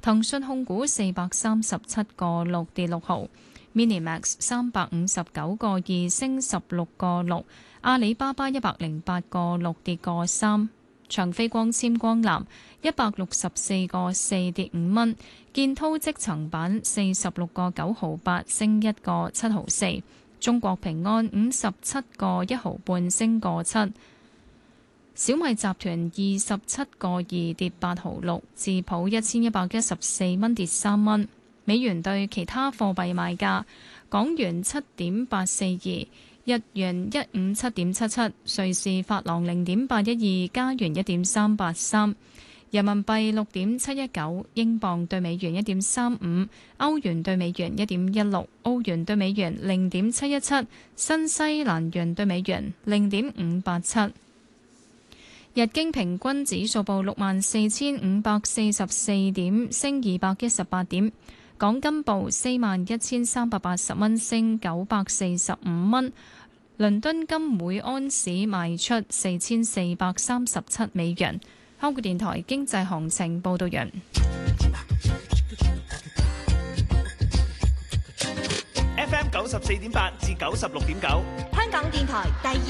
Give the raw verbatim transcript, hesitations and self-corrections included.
騰訊控股四百三十七個六跌六毫。Minimax 三百五十九個二升十六個六，阿里巴巴一百零八個六跌個三，長飛光纖光纜一百六十四個四跌五蚊，建滔積層板四十六個九毫八升一個七毫四，中國平安五十七個一毫半升個七，小米集團二十七個二跌八毫六，智普一千一百一十四蚊跌三蚊。美元對其他貨幣賣價：港元七點八四二，日元一五七點七七，瑞士法郎零點八一二，加元一點三八三，人民幣六點七一九，英鎊對美元一點三五，歐元對美元一點一六，澳元對美元零點七一七，新西蘭元對美元零點五八七。日經平均指數報六萬四千五百四十四點，升二百一十八點。港金報四萬一千三百八十蚊，升九百四十五蚊。倫敦金每安士賣出四千四百三十七美元。香港電台經濟行情報道完。 F M 九十四點八至九十六點九， 香港電台第二